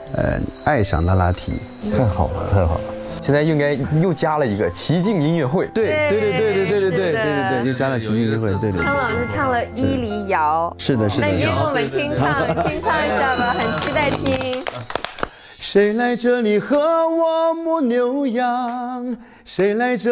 爱上那拉提。 太好了，太好了。现在应该又加了一个奇境音乐会。 对，又加了奇境音乐会。对。 康老师唱了《伊犁谣》。 是的。 那你给我们清唱一下吧，很期待听。 谁来这里和我牧牛羊？谁来这